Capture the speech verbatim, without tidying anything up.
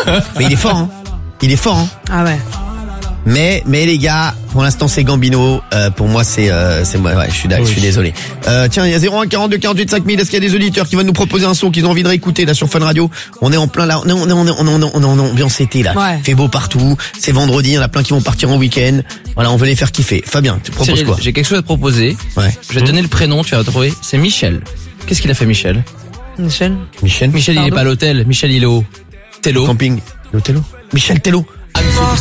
Mais il est fort, hein. Il est fort, hein. Ah ouais. Mais, mais les gars, pour l'instant c'est Gambino. Euh, pour moi c'est, euh, c'est moi. Ouais, je suis, oui. je suis désolé. Euh, tiens, il y a zéro un quarante-deux quarante-huit cinq mille. Est-ce qu'il y a des auditeurs qui vont nous proposer un son qu'ils ont envie de réécouter là sur Fun Radio? On est en plein là. On est, on est, on est, on est, on est en ambiance été là. Ouais. Il fait beau partout. C'est vendredi. Il y en a plein qui vont partir en week-end. Voilà, on veut les faire kiffer. Fabien, tu proposes Cyril, quoi? j'ai quelque chose à te proposer. Ouais. Je vais te donner le prénom. Tu vas trouver. C'est Michel. Qu'est-ce qu'il a fait, Michel? Michel. Michel. Michel, il est pas à l'hôtel. Michel, il est au Tello. Camping. Le Tello. Michel Tello.